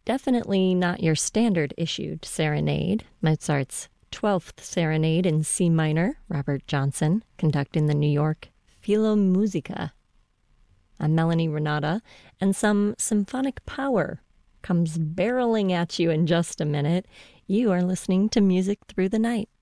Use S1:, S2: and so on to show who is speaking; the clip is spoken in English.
S1: Definitely not your standard issued serenade. Mozart's 12th Serenade in C minor, Robert Johnson, conducting the New York Philharmonica. I'm Melanie Renata, and some symphonic power comes barreling at you in just a minute. You are listening to Music Through the Night.